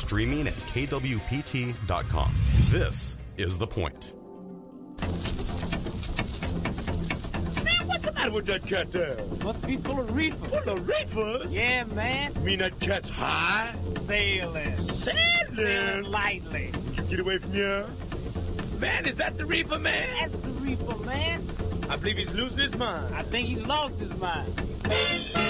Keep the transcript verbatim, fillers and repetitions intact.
Streaming at K W P T dot com. This is The Point. Man, what's the matter with that cat there? Must be full of reefer. Full of reefer? Yeah, man. You mean that cat's high? Sailing. Sailing? Sailing lightly. Would you get away from here? Man, is that the reefer, man? That's the reefer, man. I believe he's losing his mind. I think he's lost his mind.